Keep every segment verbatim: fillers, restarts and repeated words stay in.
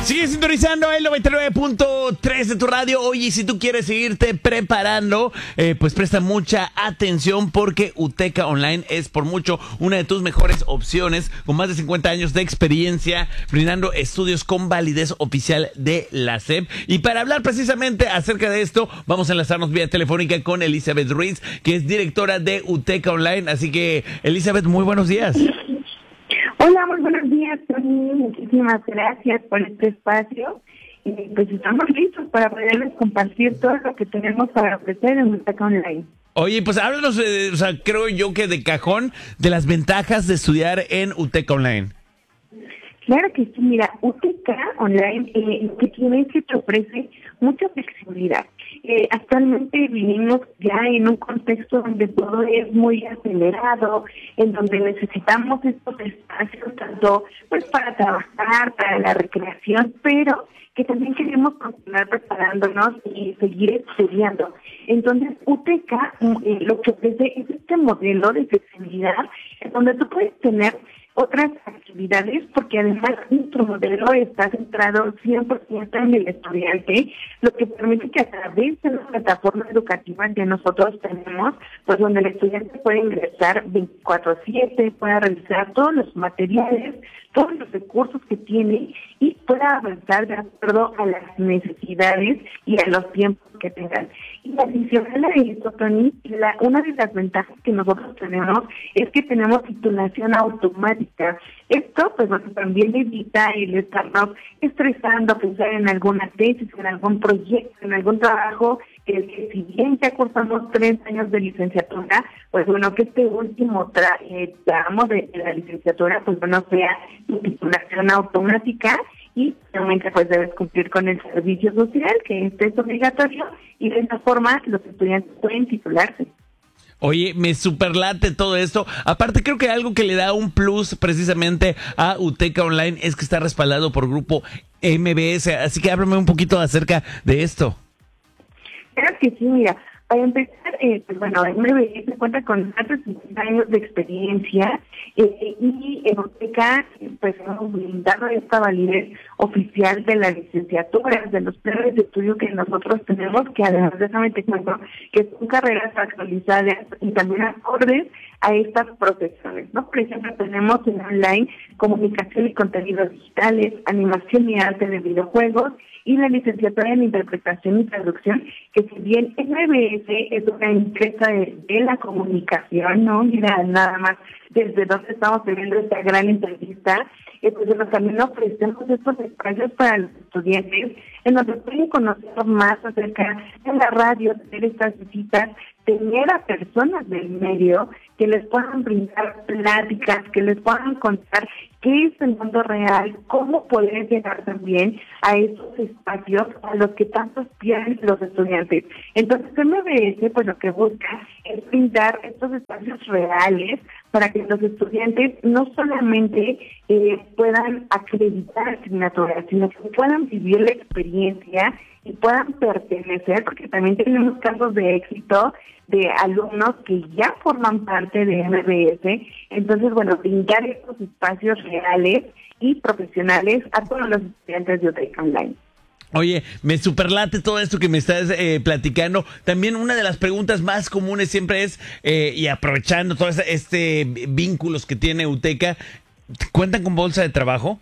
Sigue sintonizando el noventa y nueve punto tres de tu radio. Oye, si tú quieres seguirte preparando, eh, pues presta mucha atención porque UTECA Online es por mucho una de tus mejores opciones, con más de cincuenta años de experiencia, brindando estudios con validez oficial de la S E P. Y para hablar precisamente acerca de esto, vamos a enlazarnos vía telefónica con Elizabeth Ruiz, que es directora de UTECA Online. Así que, Elizabeth, muy buenos días. Hola, muy buenos días, Tony. Muchísimas gracias por este espacio. Y pues estamos listos para poderles compartir todo lo que tenemos para ofrecer en UTECA Online. Oye, pues háblanos, eh, o sea, creo yo que de cajón, de las ventajas de estudiar en UTECA Online. Claro que sí, mira, UTECA Online eh, lo que tiene es que te ofrece mucha flexibilidad. Eh, actualmente vivimos ya en un contexto donde todo es muy acelerado, en donde necesitamos estos espacios tanto pues para trabajar, para la recreación, pero que también queremos continuar preparándonos y seguir estudiando. Entonces, UTECA eh, lo que ofrece es este modelo de flexibilidad en donde tú puedes tener otras actividades, porque además nuestro modelo está centrado cien por ciento en el estudiante, lo que permite que a través de la plataforma educativa que nosotros tenemos, pues donde el estudiante puede ingresar veinticuatro siete, pueda revisar todos los materiales, todos los recursos que tiene y pueda avanzar de acuerdo a las necesidades y a los tiempos que tengan. Y adicional a esto, Tony, la, una de las ventajas que nosotros tenemos es que tenemos titulación automática. Esto, pues, bueno, también evita el estarnos estresando, pensar en alguna tesis, en algún proyecto, en algún trabajo, que, que si bien ya cursamos tres años de licenciatura, pues bueno, que este último tra eh, tramo de, de la licenciatura, pues bueno, sea tu titulación automática y realmente pues debes cumplir con el servicio social, que este es obligatorio, y de esta forma los estudiantes pueden titularse. Oye, me superlate todo esto. Aparte, creo que algo que le da un plus precisamente a UTECA Online es que está respaldado por Grupo M B S. Así que háblame un poquito acerca de esto. Claro que sí, mira, para empezar, eh, pues bueno, M B S cuenta con más de cincuenta años de experiencia eh, y en UTECA pues hemos brindado esta validez oficial de las licenciaturas, de los planes de estudio que nosotros tenemos, que además déjame te cuento que son carreras actualizadas y también acordes a estas profesiones, ¿no? Por ejemplo, tenemos en online comunicación y contenidos digitales, animación y arte de videojuegos, y la licenciatura en interpretación y traducción, que si bien M B S es una empresa de, de la comunicación, ¿no? Mira, nada más desde donde estamos teniendo esta gran entrevista, entonces pues, también ofrecemos estos espacios para los estudiantes en donde pueden conocer más acerca de la radio, tener estas visitas, tener a personas del medio que les puedan brindar pláticas, que les puedan contar qué es el mundo real, cómo poder llegar también a esos espacios a los que tanto aspiran los estudiantes. Entonces, M B S, pues lo que busca es brindar estos espacios reales para que los estudiantes no solamente eh, puedan acreditar asignaturas, sino que puedan vivir la experiencia y puedan pertenecer, porque también tenemos casos de éxito de alumnos que ya forman parte de M B S. Entonces, bueno, brindar estos espacios reales y profesionales a todos los estudiantes de UTECA Online. Oye, me superlate todo esto que me estás eh, platicando. También una de las preguntas más comunes siempre es, eh, y aprovechando todos este vínculos que tiene UTECA, ¿cuentan con bolsa de trabajo?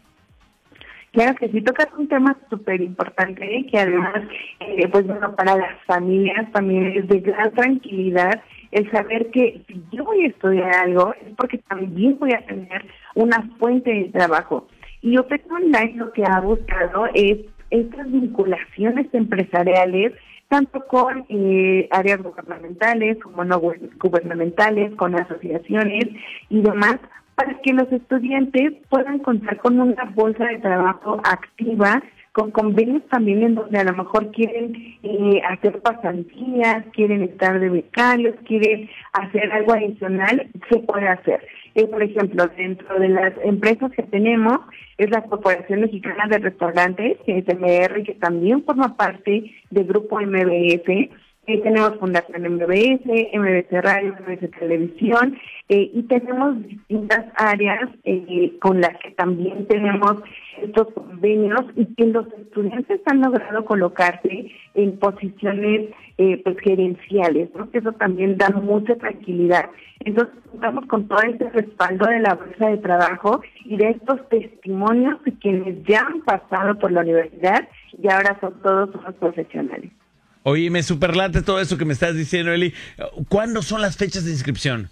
Claro que sí, tocas un tema súper importante, ¿eh? Que además, eh, pues bueno, para las familias también es de gran tranquilidad el saber que si yo voy a estudiar algo es porque también voy a tener una fuente de trabajo. Y UTECA Online lo que ha buscado es estas vinculaciones empresariales, tanto con eh, áreas gubernamentales como no gubernamentales, con asociaciones y demás, para que los estudiantes puedan contar con una bolsa de trabajo activa, con convenios también en donde a lo mejor quieren eh, hacer pasantías, quieren estar de becarios, quieren hacer algo adicional, se puede hacer. Eh, por ejemplo, dentro de las empresas que tenemos, es la Corporación Mexicana de Restaurantes, que es M R, que también forma parte del Grupo M B S, Eh, tenemos Fundación M B S, M B S Radio, M B S Televisión, eh, y tenemos distintas áreas eh, con las que también tenemos estos convenios y que los estudiantes han logrado colocarse en posiciones eh, pues gerenciales, ¿no? Que eso también da mucha tranquilidad. Entonces contamos con todo este respaldo de la bolsa de trabajo y de estos testimonios de quienes ya han pasado por la universidad y ahora son todos unos profesionales. Oye, me superlate todo eso que me estás diciendo, Eli. ¿Cuándo son las fechas de inscripción?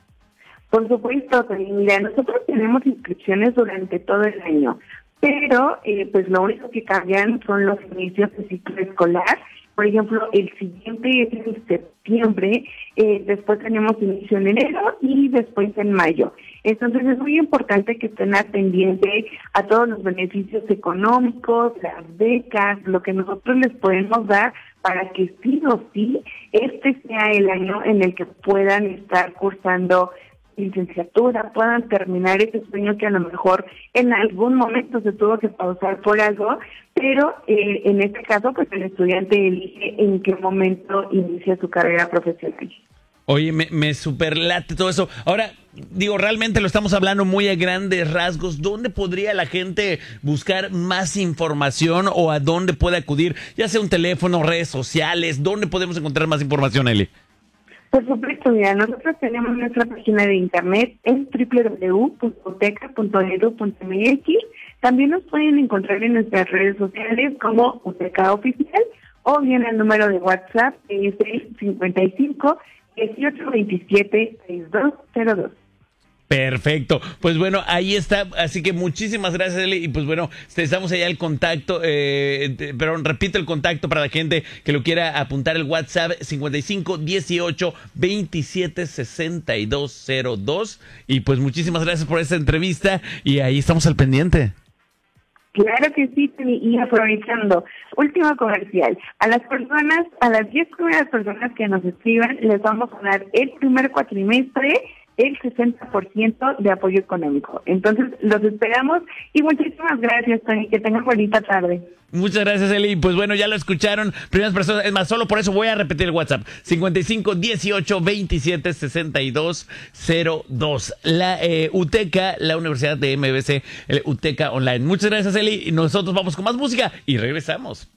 Por supuesto, mira, nosotros tenemos inscripciones durante todo el año, pero eh, pues lo único que cambian son los inicios de ciclo escolar. Por ejemplo, el siguiente es en septiembre, eh, después tenemos inicio en enero y después en mayo. Entonces es muy importante que estén atendientes a todos los beneficios económicos, las becas, lo que nosotros les podemos dar para que sí o sí este sea el año en el que puedan estar cursando licenciatura, puedan terminar ese sueño que a lo mejor en algún momento se tuvo que pausar por algo, pero eh, en este caso pues el estudiante elige en qué momento inicia su carrera profesional. Oye, me, me superlate todo eso. Ahora, digo, realmente lo estamos hablando muy a grandes rasgos. ¿Dónde podría la gente buscar más información o a dónde puede acudir? Ya sea un teléfono, redes sociales, ¿dónde podemos encontrar más información, Eli? Por supuesto, mira, nosotros tenemos nuestra página de internet en doble u doble u doble u punto uteca punto edu punto eme equis. También nos pueden encontrar en nuestras redes sociales como Uteca Oficial o bien el número de WhatsApp que es el cincuenta y cinco, dieciocho, veintisiete, sesenta y dos cero dos. Perfecto, pues bueno, ahí está, así que muchísimas gracias, Eli, y pues bueno, estamos allá el contacto, eh, pero repito el contacto para la gente que lo quiera apuntar, el WhatsApp cincuenta y cinco, dieciocho, veintisiete, sesenta y dos cero dos, y pues muchísimas gracias por esta entrevista, y ahí estamos al pendiente. Claro que sí, y aprovechando, último comercial, a las personas, a las diez primeras personas que nos escriban, les vamos a dar el primer cuatrimestre el sesenta por ciento de apoyo económico. Entonces, los esperamos y muchísimas gracias, Tony, que tengan bonita tarde. Muchas gracias, Eli. Pues bueno, ya lo escucharon. Primeras personas, es más, solo por eso voy a repetir el WhatsApp. cincuenta y cinco, dieciocho, veintisiete, sesenta y dos cero dos. La eh, Uteca, la Universidad de M B S, el Uteca Online. Muchas gracias, Eli. Y nosotros vamos con más música y regresamos.